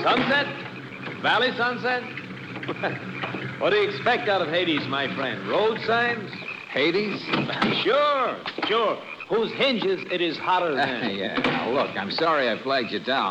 Sunset? Valley sunset? What do you expect out of Hades, my friend? Road signs? Hades? Sure. Whose hinges it is hotter than. Yeah. Now, look, I'm sorry I flagged you down.